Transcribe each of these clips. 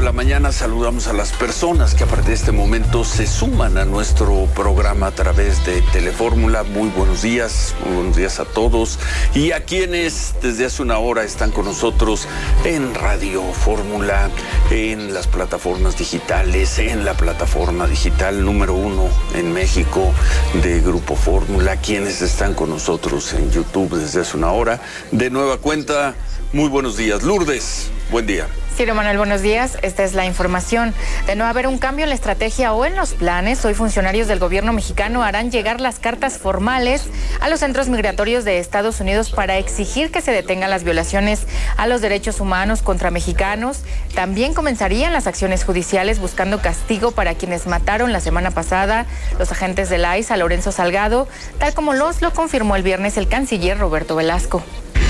de la mañana saludamos a las personas que a partir de este momento se suman a nuestro programa a través de Telefórmula. Muy buenos días a todos y a quienes desde hace una hora están con nosotros en Radio Fórmula, en las plataformas digitales, en la plataforma digital número 1 en México de Grupo Fórmula, quienes están con nosotros en YouTube desde hace una hora. De nueva cuenta, muy buenos días. Lourdes, buen día. Ciro Manuel, buenos días. Esta es la información. De no haber un cambio en la estrategia o en los planes, hoy funcionarios del gobierno mexicano harán llegar las cartas formales a los centros migratorios de Estados Unidos para exigir que se detengan las violaciones a los derechos humanos contra mexicanos. También comenzarían las acciones judiciales buscando castigo para quienes mataron la semana pasada los agentes del ICE a Lorenzo Salgado, tal como lo confirmó el viernes el canciller Roberto Velasco.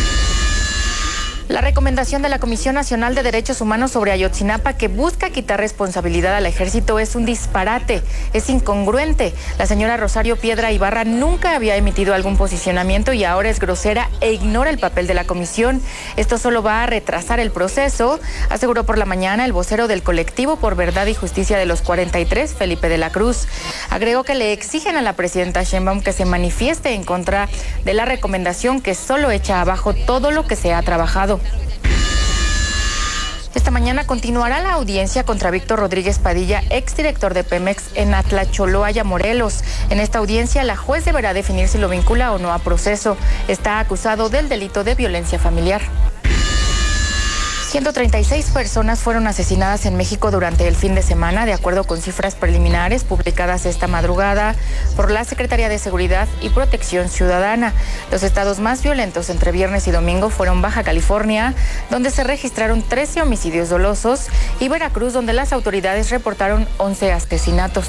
La recomendación de la Comisión Nacional de Derechos Humanos sobre Ayotzinapa, que busca quitar responsabilidad al ejército, es un disparate, es incongruente. La señora Rosario Piedra Ibarra nunca había emitido algún posicionamiento y ahora es grosera e ignora el papel de la comisión. Esto solo va a retrasar el proceso, aseguró por la mañana el vocero del colectivo por Verdad y Justicia de los 43, Felipe de la Cruz. Agregó que le exigen a la presidenta Sheinbaum que se manifieste en contra de la recomendación que solo echa abajo todo lo que se ha trabajado. Esta mañana continuará la audiencia contra Víctor Rodríguez Padilla, exdirector de Pemex en Atlacholoaya, Morelos. En esta audiencia, la juez deberá definir si lo vincula o no a proceso. Está acusado del delito de violencia familiar. 136 personas fueron asesinadas en México durante el fin de semana, de acuerdo con cifras preliminares publicadas esta madrugada por la Secretaría de Seguridad y Protección Ciudadana. Los estados más violentos entre viernes y domingo fueron Baja California, donde se registraron 13 homicidios dolosos, y Veracruz, donde las autoridades reportaron 11 asesinatos.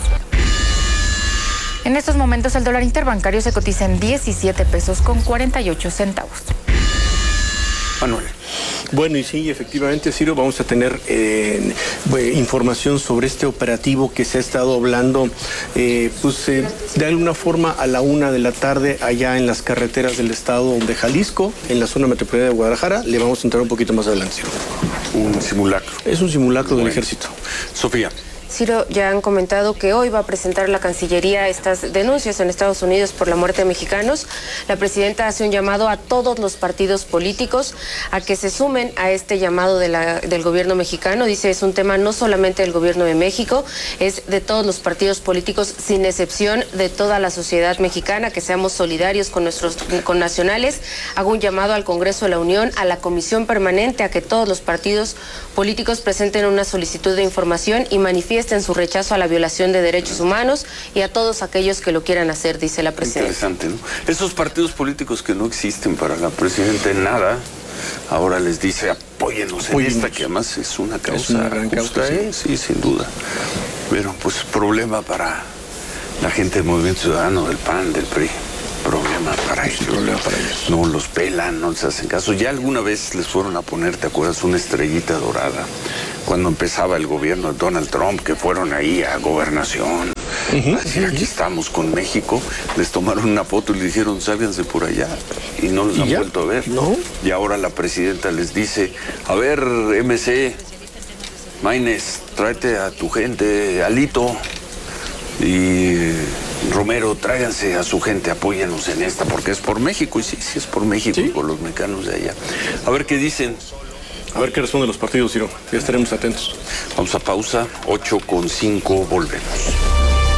En estos momentos el dólar interbancario se cotiza en 17 pesos con 48 centavos. Manuel. Bueno, y sí, efectivamente, Ciro, vamos a tener información sobre este operativo que se ha estado hablando, de alguna forma a la 1 de la tarde allá en las carreteras del estado de Jalisco, en la zona metropolitana de Guadalajara. Le vamos a entrar un poquito más adelante. Un simulacro. Es un simulacro del ejército. Sofía. Ciro, ya han comentado que hoy va a presentar la Cancillería estas denuncias en Estados Unidos por la muerte de mexicanos. La presidenta hace un llamado a todos los partidos políticos a que se sumen a este llamado del gobierno mexicano. Dice, es un tema no solamente del gobierno de México, es de todos los partidos políticos, sin excepción de toda la sociedad mexicana, que seamos solidarios con nuestros connacionales. Hago un llamado al Congreso de la Unión, a la Comisión Permanente, a que todos los partidos políticos presenten una solicitud de información y manifiesten en su rechazo a la violación de derechos humanos y a todos aquellos que lo quieran hacer, dice la presidenta. Interesante, ¿no? Esos partidos políticos que no existen para la presidenta en nada, ahora les dice apóyenos en esta, que además es una causa es una gran justa, causa, sí, sin duda. Pero pues problema para la gente del Movimiento Ciudadano, del PAN, del PRI. Problema para ellos. No los pelan, no les hacen caso. Ya alguna vez les fueron a poner, ¿te acuerdas? Una estrellita dorada cuando empezaba el gobierno de Donald Trump, que fueron ahí a gobernación. Así, aquí estamos con México. Les tomaron una foto y le dijeron, sálganse por allá. Y no los han vuelto a ver. ¿No? Y ahora la presidenta les dice, a ver, MC, Maines, tráete a tu gente, Alito y Romero, tráiganse a su gente, apóyanos en esta, porque es por México, y sí es por México, ¿sí? Por los mexicanos de allá. A ver qué dicen. A ver qué responden los partidos, Ciro. Ya estaremos atentos. Vamos a pausa, 8:05, volvemos.